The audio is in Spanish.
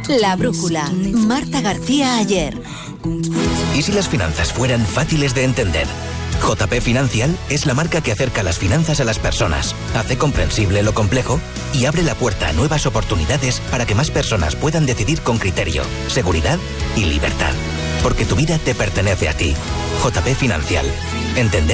La brújula. Marta García Ayer. ¿Y si las finanzas fueran fáciles de entender? JP Financial es la marca que acerca las finanzas a las personas, hace comprensible lo complejo y abre la puerta a nuevas oportunidades para que más personas puedan decidir con criterio, seguridad y libertad. Porque tu vida te pertenece a ti. JP Financial. Entender